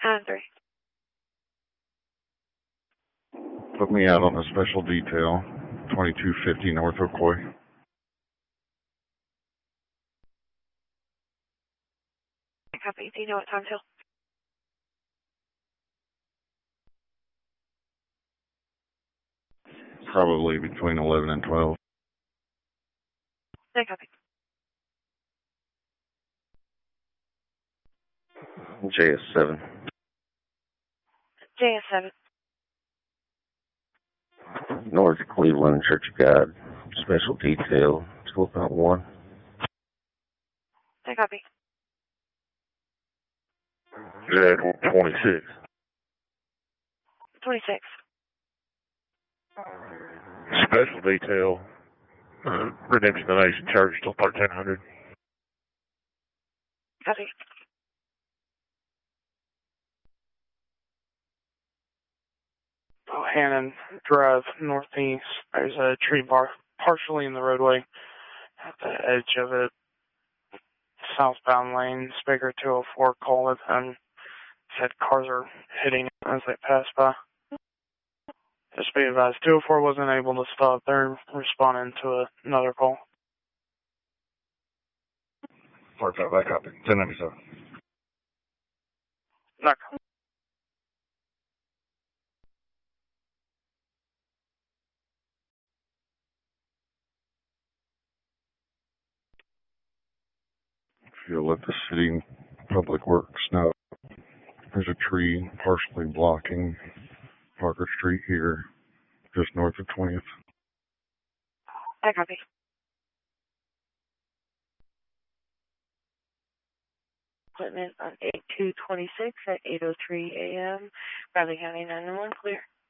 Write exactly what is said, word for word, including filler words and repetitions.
And three. Put me out on a special detail, twenty-two fifty North Ocoee. Copy. Do you know what time till? Probably between eleven and twelve. No copy. J S seven. J S seven. North Cleveland Church of God. Special detail. twelve point one. No copy. J twenty-six. twenty-six. Special detail. Uh, Redemption of the Nation Church till thirteen hundred. Copy. Bohannon Drive northeast. There's a tree bar partially in the roadway at the edge of it. Southbound lane. Speaker two oh four called it and said cars are hitting it as they pass by. Just be advised, two oh four wasn't able to stop. They're responding to a, another call. Park that back up. ten ninety-seven. No. If you'll let the city public works know, there's a tree partially blocking Parker Street here, just north of twentieth. No copy. Equipment on eight two twenty-six at eight oh three a m Bradley County nine one one, clear.